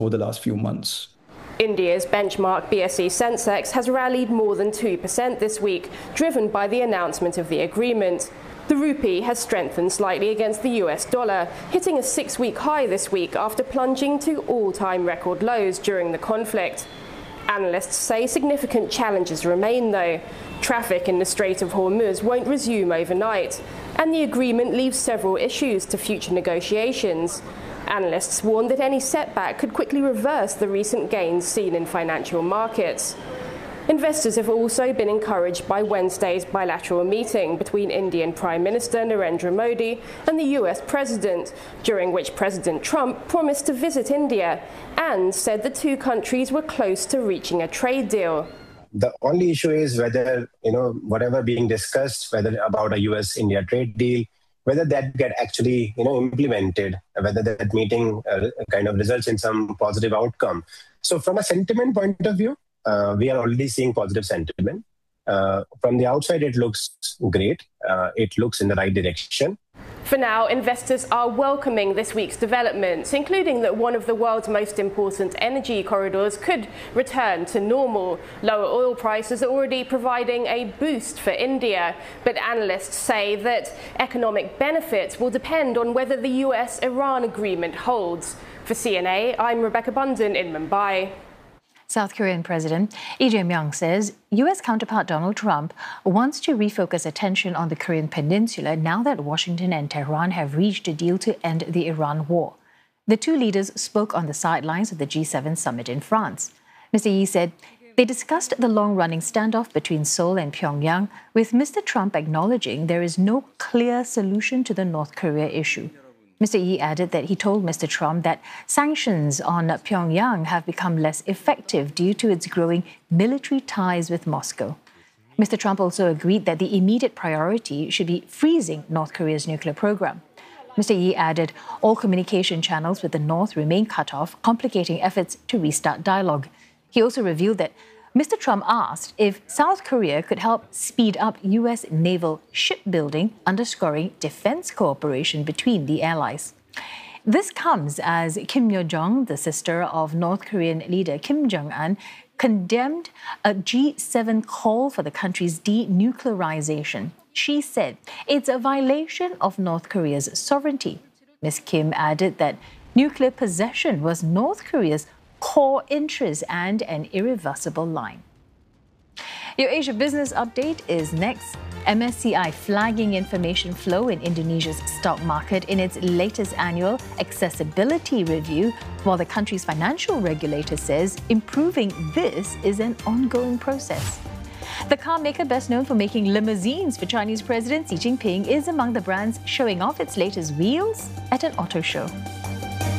over the last few months. India's benchmark BSE Sensex has rallied more than 2% this week, driven by the announcement of the agreement. The rupee has strengthened slightly against the US dollar, hitting a 6-week high this week after plunging to all-time record lows during the conflict. Analysts say significant challenges remain, though. Traffic in the Strait of Hormuz won't resume overnight, and the agreement leaves several issues to future negotiations. Analysts warn that any setback could quickly reverse the recent gains seen in financial markets. Investors have also been encouraged by Wednesday's bilateral meeting between Indian Prime Minister Narendra Modi and the US President, during which President Trump promised to visit India and said the two countries were close to reaching a trade deal. The only issue is whether, whatever being discussed, whether about a US-India trade deal, whether that get actually, implemented, whether that meeting kind of results in some positive outcome. So from a sentiment point of view, we are already seeing positive sentiment. From the outside, it looks great. It looks in the right direction. For now, investors are welcoming this week's developments, including that one of the world's most important energy corridors could return to normal. Lower oil prices are already providing a boost for India, but analysts say that economic benefits will depend on whether the US-Iran agreement holds. For CNA, I'm Rebecca Bunden in Mumbai. South Korean President Lee Jae-myung says US counterpart Donald Trump wants to refocus attention on the Korean peninsula now that Washington and Tehran have reached a deal to end the Iran war. The two leaders spoke on the sidelines of the G7 summit in France. Mr. Lee said they discussed the long-running standoff between Seoul and Pyongyang, with Mr. Trump acknowledging there is no clear solution to the North Korea issue. Mr. Yi added that he told Mr. Trump that sanctions on Pyongyang have become less effective due to its growing military ties with Moscow. Mr. Trump also agreed that the immediate priority should be freezing North Korea's nuclear program. Mr. Yi added all communication channels with the North remain cut off, complicating efforts to restart dialogue. He also revealed that Mr. Trump asked if South Korea could help speed up US naval shipbuilding, underscoring defense cooperation between the allies. This comes as Kim Yo-jong, the sister of North Korean leader Kim Jong-un, condemned a G7 call for the country's denuclearization. She said it's a violation of North Korea's sovereignty. Ms. Kim added that nuclear possession was North Korea's core interest and an irreversible line. Your Asia Business Update is next. MSCI flagging information flow in Indonesia's stock market in its latest annual accessibility review, while the country's financial regulator says improving this is an ongoing process. The car maker best known for making limousines for Chinese President Xi Jinping is among the brands showing off its latest wheels at an auto show.